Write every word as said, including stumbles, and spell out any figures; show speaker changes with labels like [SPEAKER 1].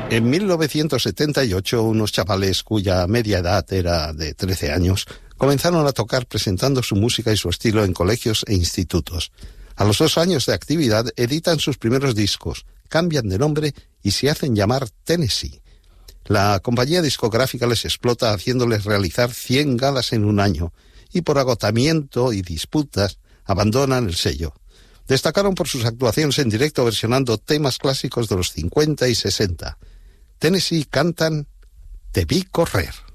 [SPEAKER 1] En mil novecientos setenta y ocho, unos chavales cuya media edad era de trece años comenzaron a tocar presentando su música y su estilo en colegios e institutos. A los dos años de actividad editan sus primeros discos, cambian de nombre y se hacen llamar Tennessee. La compañía discográfica les explota haciéndoles realizar cien galas en un año y por agotamiento y disputas abandonan el sello. Destacaron por sus actuaciones en directo versionando temas clásicos de los cincuenta y sesenta. Tennessee cantan Te vi correr.